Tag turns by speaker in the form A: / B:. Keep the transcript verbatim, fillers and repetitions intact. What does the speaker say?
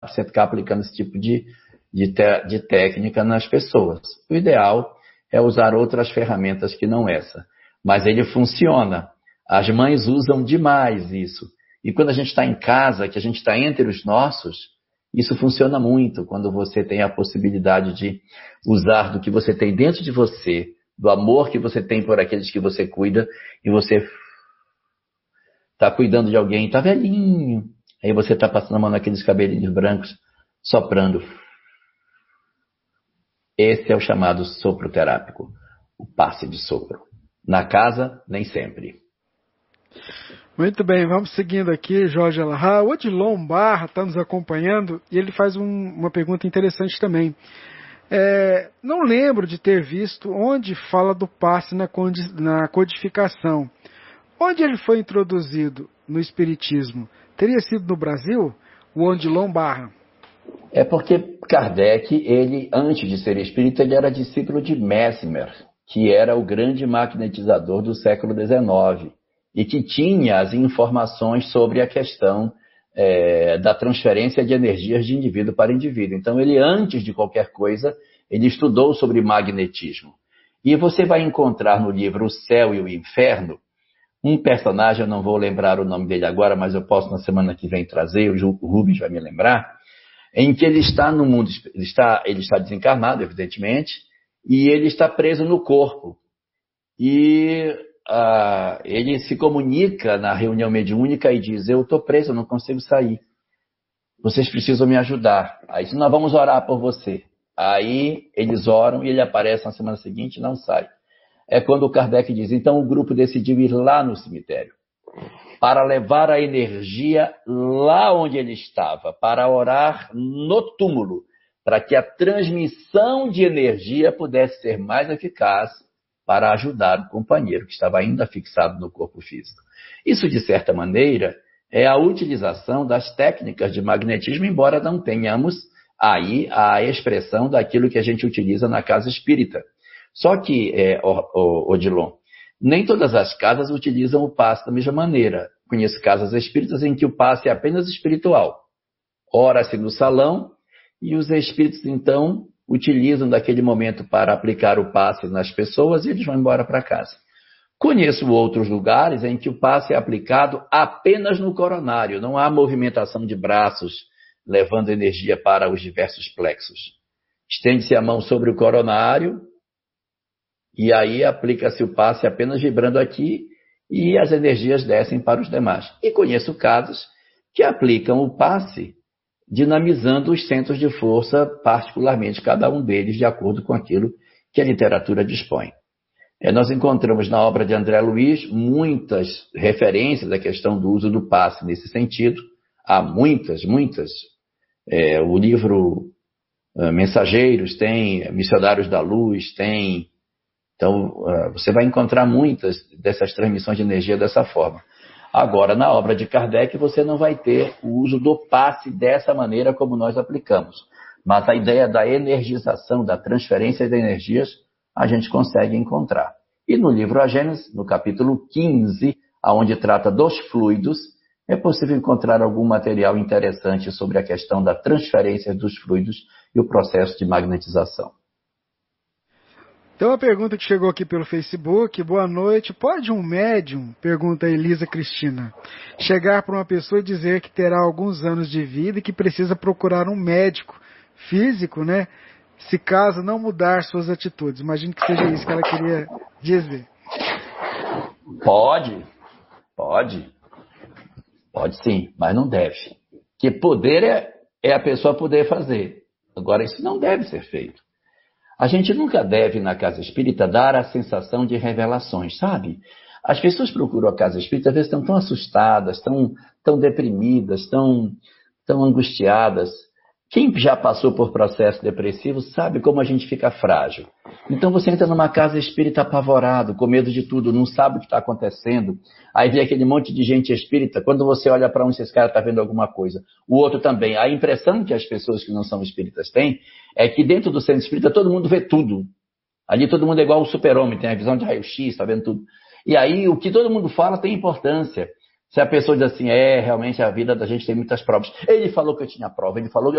A: você ficar aplicando esse tipo de, de, te, de técnica nas pessoas. O ideal é usar outras ferramentas que não essa. Mas ele funciona. As mães usam demais isso. E quando a gente está em casa, que a gente está entre os nossos, isso funciona muito quando você tem a possibilidade de usar do que você tem dentro de você, do amor que você tem por aqueles que você cuida, e você está cuidando de alguém, está velhinho, aí você está passando a mão naqueles cabelinhos brancos, soprando. Esse é o chamado sopro terápico, o passe de sopro. Na casa, nem sempre.
B: Muito bem, vamos seguindo aqui, Jorge Alahá. O Odilon Barra está nos acompanhando e ele faz um, uma pergunta interessante também. É, não lembro de ter visto onde fala do passe na, na codificação. Onde ele foi introduzido no Espiritismo? Teria sido no Brasil? O Odilon Barra.
A: É porque Kardec, ele, antes de ser espírita, ele era discípulo de Mesmer, que era o grande magnetizador do século dezenove. E que tinha as informações sobre a questão é, da transferência de energias de indivíduo para indivíduo. Então, ele, antes de qualquer coisa, ele estudou sobre magnetismo. E você vai encontrar no livro O Céu e o Inferno um personagem, eu não vou lembrar o nome dele agora, mas eu posso na semana que vem trazer, o Rubens vai me lembrar, em que ele está no mundo, ele está, ele está desencarnado, evidentemente, e ele está preso no corpo. E Uh, ele se comunica na reunião mediúnica e diz, eu estou preso, eu não consigo sair. Vocês precisam me ajudar. Aí diz, nós vamos orar por você. Aí eles oram e ele aparece na semana seguinte e não sai. É quando o Kardec diz, então o grupo decidiu ir lá no cemitério para levar a energia lá onde ele estava, para orar no túmulo, para que a transmissão de energia pudesse ser mais eficaz para ajudar o companheiro que estava ainda fixado no corpo físico. Isso, de certa maneira, é a utilização das técnicas de magnetismo, embora não tenhamos aí a expressão daquilo que a gente utiliza na casa espírita. Só que, é, Odilon, nem todas as casas utilizam o passe da mesma maneira. Conheço casas espíritas em que o passe é apenas espiritual. Ora-se no salão e os espíritos, então, utilizam daquele momento para aplicar o passe nas pessoas e eles vão embora para casa. Conheço outros lugares em que o passe é aplicado apenas no coronário, não há movimentação de braços levando energia para os diversos plexos. Estende-se a mão sobre o coronário e aí aplica-se o passe apenas vibrando aqui e as energias descem para os demais. E conheço casos que aplicam o passe dinamizando os centros de força, particularmente cada um deles, de acordo com aquilo que a literatura dispõe. É, nós encontramos na obra de André Luiz muitas referências à questão do uso do passe nesse sentido. Há muitas, muitas. É, o livro uh, Mensageiros tem, Missionários da Luz tem. Então, uh, você vai encontrar muitas dessas transmissões de energia dessa forma. Agora, na obra de Kardec, você não vai ter o uso do passe dessa maneira como nós aplicamos. Mas a ideia da energização, da transferência de energias, a gente consegue encontrar. E no livro A Gênese, no capítulo quinze, onde trata dos fluidos, é possível encontrar algum material interessante sobre a questão da transferência dos fluidos e o processo de magnetização.
B: Tem uma pergunta que chegou aqui pelo Facebook. Boa noite. Pode um médium, pergunta a Elisa Cristina, chegar para uma pessoa e dizer que terá alguns anos de vida e que precisa procurar um médico físico, né? Se caso não mudar suas atitudes? Imagino que seja isso que ela queria dizer.
A: Pode, pode. Pode sim, mas não deve. Porque poder é, é a pessoa poder fazer. Agora, isso não deve ser feito. A gente nunca deve, na casa espírita, dar a sensação de revelações, sabe? As pessoas procuram a casa espírita, às vezes estão tão assustadas, tão, tão deprimidas, tão, tão angustiadas. Quem já passou por processo depressivo sabe como a gente fica frágil. Então você entra numa casa espírita apavorado, com medo de tudo, não sabe o que está acontecendo. Aí vem aquele monte de gente espírita, quando você olha para um, esse cara está vendo alguma coisa. O outro também. A impressão que as pessoas que não são espíritas têm é que dentro do centro espírita todo mundo vê tudo. Ali todo mundo é igual o super-homem, tem a visão de raio-x, está vendo tudo. E aí o que todo mundo fala tem importância. Se a pessoa diz assim, é, realmente a vida da gente tem muitas provas. Ele falou que eu tinha prova, ele falou